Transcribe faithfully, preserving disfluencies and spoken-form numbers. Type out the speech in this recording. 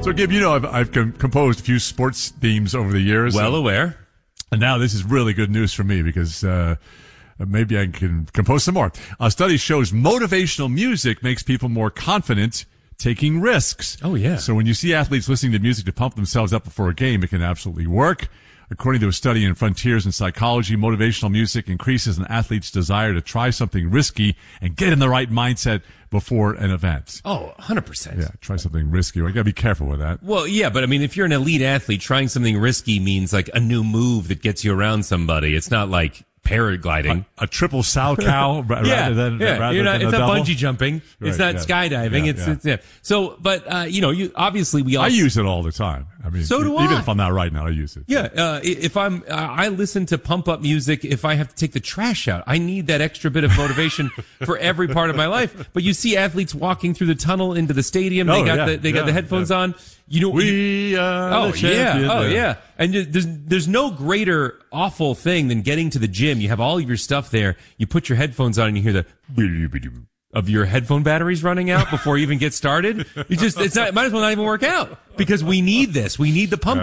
So, Gib, you know I've, I've com- composed a few sports themes over the years. Well and, aware. And now this is really good news for me because uh, maybe I can compose some more. A study shows motivational music makes people more confident taking risks. Oh, yeah. So when you see athletes listening to music to pump themselves up before a game, it can absolutely work. According to a study in Frontiers in Psychology, motivational music increases an athlete's desire to try something risky and get in the right mindset before an event. Oh, one hundred percent. Yeah, try something risky. I got to be careful with that. Well, yeah, but I mean, if you're an elite athlete, trying something risky means like a new move that gets you around somebody. It's not like paragliding. A, a triple sow cow rather yeah, than, yeah. rather You're not, than it's a not double. bungee jumping. Right, it's not yeah. skydiving. Yeah, it's, yeah. it's, yeah. So, but, uh, you know, you, obviously we all. I use it all the time. I mean, So do even I. if I'm not right now, I use it. Yeah, uh, if I'm, uh, I listen to pump up music if I have to take the trash out. I need that extra bit of motivation for every part of my life. But you see athletes walking through the tunnel into the stadium. They Oh, got yeah, the, they got yeah, the headphones yeah. on. You know, We are oh the champions. yeah, oh yeah. And you- there's there's no greater awful thing than getting to the gym. You have all of your stuff there. You put your headphones on and you hear the of your headphone batteries running out before you even get started. You just it's not. It might as well not even work out because we need this. We need the pump.